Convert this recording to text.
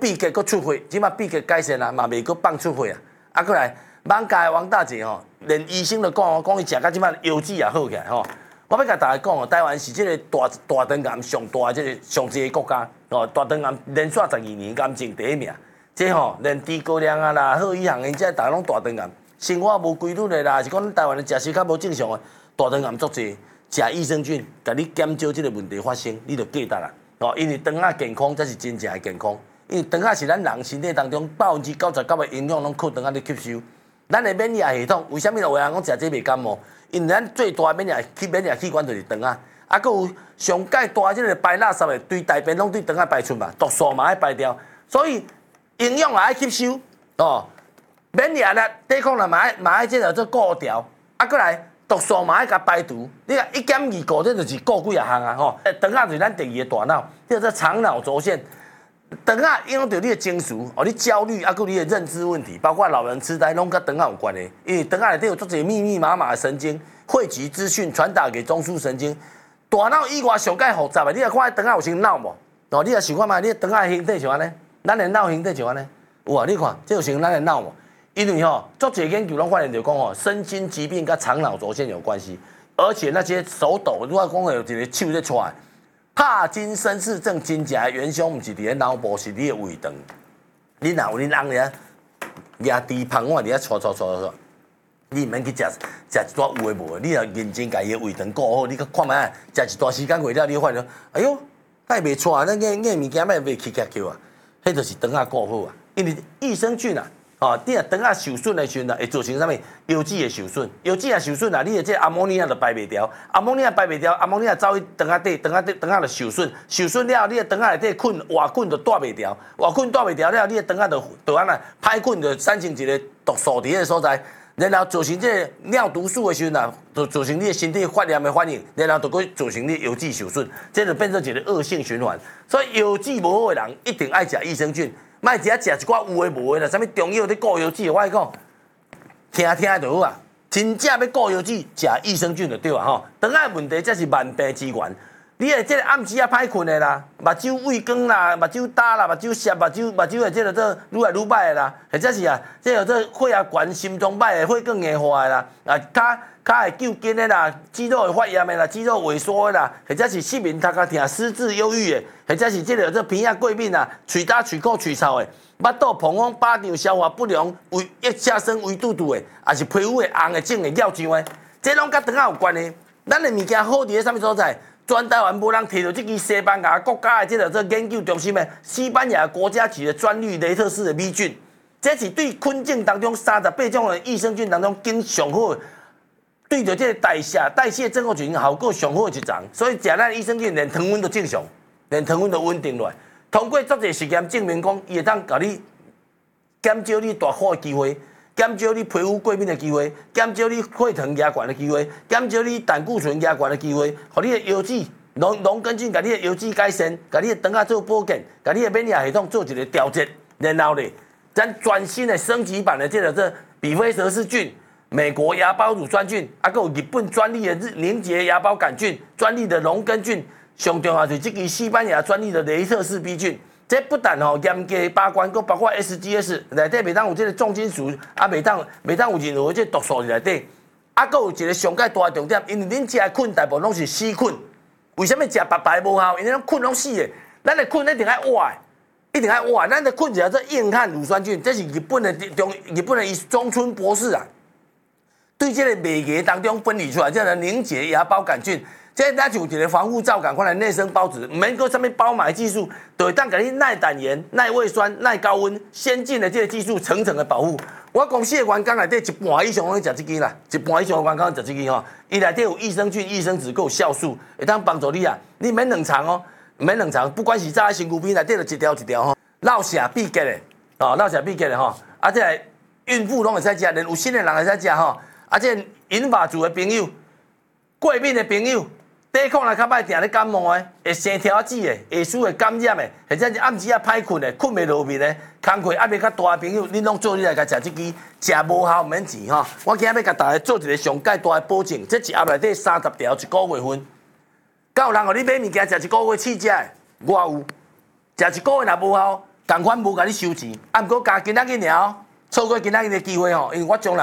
闭结搁出货，即马闭结改善啊，嘛袂搁放出货啊。啊，过来，网家王大姐吼，连医生都讲伊食到即马腰子也好起来吼。我要甲大家讲哦，台湾是即个大肠癌上大即个上济个国家哦，大肠癌连续12年癌症第一名。即吼连猪高粱啊啦，好以行因遮大拢大肠癌，生活无规律的啦，是讲台湾的食食较无正常的，大肠癌足济。食益生菌，甲你减少即个问题发生，你就记得啦。哦，因为肠仔健康才是真正的健康。因为肠仔是咱人身体当中99%的营养拢靠肠仔咧吸收。咱的免疫系统为虾米有人讲食这袂感冒？因为咱最大的免疫器官就是肠仔，啊，佮有上界大即个排垃圾的，对大便拢对肠仔排出嘛，毒素嘛爱排掉，所以营养也爱吸收哦，免疫力抵抗力嘛爱即个做顾调，啊，过来。毒素嘛爱甲排除，你看1.29，这就是顾几啊项啊吼。肠仔就是咱第二个大脑，叫做肠脑轴线。肠仔影响到你的情绪，哦，你焦虑，啊，佮你的认知问题，包括老人痴呆，拢甲肠仔有关的。因为肠仔内底有足侪密麻的神经，汇集资讯传达给中枢神经。大脑以外上介复杂的，你来看肠仔有像脑无？哦，你来想看嘛，你肠仔形体像安尼，咱的脑形体像安尼，有啊？你看，这就像咱的脑无？因为足侪研究拢发现着讲身心疾病跟肠脑轴线有关系，而且那些手抖，如果讲有一个手在出来，帕金森氏症真正的元凶，毋是伫咧脑部，是你的胃肠。你若有恁翁咧，压低胖碗伫咧搓，你毋免去食一撮有诶无诶，你若认真家己的胃肠顾好，你去看卖食一段时间过了，你发现，哎哟，太袂错啊，咱物件卖袂起叫啊，迄就是肠仔顾好啊，因为益生菌啊。哦，你若肠仔受损的时阵啊，会造成啥物？腰子会受损，腰子也受损啊，你的这阿摩尼亚就排袂掉，阿摩尼亚排袂掉，阿摩尼亚走去肠仔底，肠仔就受损，受损了，你的肠仔内底活菌就带袂掉，活菌带袂掉了，你的肠仔就安那歹菌就产生一个毒素伫个所在，然后造成这尿毒素的时阵啊，就造成你的身体发炎的反应，然后就会造成你腰子受损，这就变成一个恶性循环。所以腰子无好的人一定爱食益生菌。莫只食一寡有诶无诶啦，啥物中药咧顾腰子，我跟你讲，听就好啊。真正要顾腰子，食益生菌就对啊吼。肠仔问题才是万病之源。你诶，即个暗时啊歹困诶啦，目睭畏光啦，目睭焦啦，目睭涩，目睭诶，即个做愈来愈歹诶啦，或者是啊，即个做血压悬、心脏歹诶，血管硬化诶啦，啊骹会揪筋诶啦，肌肉会发炎诶啦，肌肉萎缩诶啦，或者是失眠、头壳痛、失智、忧郁诶，或者是即个做鼻仔过敏啊，喙焦、喙苦、喙臭诶，腹肚膨风、巴掌、消化不良、腋下生胃肚肚诶，也是皮肤会红诶、肿诶、尿浆诶，这拢甲肠仔有关系。咱诶物件好伫咧啥物所在？全台湾无人摕到这支西班牙国家的这个做研究中心的西班牙国家级的专利雷特氏的 V 菌，这是对菌种当中38种的益生菌当中经上好的。对着这个代谢症候群效果上好的一种，所以食咱益生菌连糖分都正常，连糖分都稳定落来。通过足侪实验证明讲，伊会当甲你减少你大火的机会，减少你皮肤过敏的机会，减少你血糖压悬的机会，减少你胆固醇压悬的机会，互你的腰子龙根菌甲你的腰子改善，甲你的肠仔做保健，甲你的免疫系统做一个调节，然后咧，咱全新的升级版的这比菲蛇氏菌。美国芽孢乳酸菌，还有日本专利的凝结芽孢杆菌、专利的龙根菌，上重要就是这个西班牙专利的雷特氏 B 菌。这不但严格把关，佫包括 SGS 内底袂当有这个重金属，啊袂当有任何这毒素内底。啊，佫有一个上界大的重点，因为恁食的菌大部分拢是死菌，为什么食白白无效？因为咱菌拢死的，咱的菌一定爱活的。一定爱活，咱的菌叫做硬汉乳酸菌，这是日本的中村博士啊。对这个媒介当中分离出来，叫做凝结芽孢杆菌，这咱就有一个防护罩赶快来内生孢子，唔免搁啥物包埋技术，就会当给你耐胆盐、耐胃酸、耐高温，先进的这个技术层层的保护。我公司的员工内底一半以上拢食这支啦，一半以上的员工食这支吼，伊内底有益生菌、益生质，还有酵素，会当帮助你啊。你免冷藏哦，免冷藏，不管是早身躯边内底就一条一条吼，落下必结的，哦，落下必结的吼，啊，这个孕妇拢会使食，连有新的人会使食吼。啊，这银发族的朋友、过敏的朋友、抵抗力较歹、定咧感冒的、会生条子的、下属会感染的，或者是暗时啊歹困的、困袂落眠的、工课压力较大的朋友，恁拢做你来甲食这支，食无效毋免钱吼。我今日要甲大家做一个上界大的保证，这一盒内底30条，一个月份。敢有人互你买物件食一个月试食的？我有，食一个月若无效， 共款无甲你收钱，啊，毋过加今仔日尔，错过今仔日的机会吼，因为我将来。